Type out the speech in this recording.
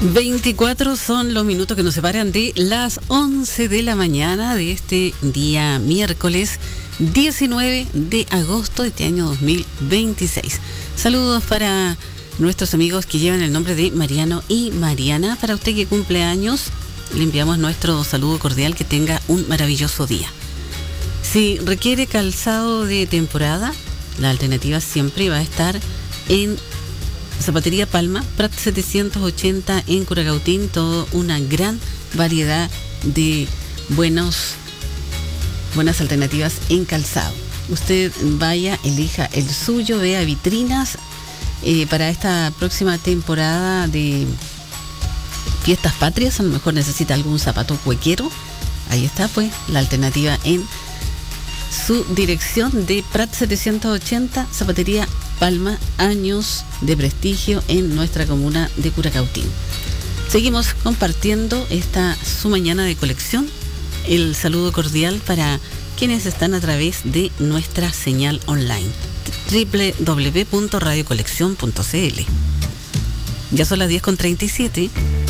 24 son los minutos que nos separan de las 11 de la mañana de este día miércoles 19 de agosto de este año 2026. Saludos para nuestros amigos que llevan el nombre de Mariano y Mariana. Para usted que cumple años, le enviamos nuestro saludo cordial, que tenga un maravilloso día. Si requiere calzado de temporada, la alternativa siempre va a estar en Zapatería Palma, Prat 780 en Curacautín. Toda una gran variedad de buenas alternativas en calzado. Usted vaya, elija el suyo, vea vitrinas para esta próxima temporada de fiestas patrias. A lo mejor necesita algún zapato cuequero. Ahí está pues la alternativa en su dirección de Prat 780, Zapatería Palma, años de prestigio en nuestra comuna de Curacautín. Seguimos compartiendo esta su mañana de colección. El saludo cordial para quienes están a través de nuestra señal online www.radiocoleccion.cl. Ya son las 10:37.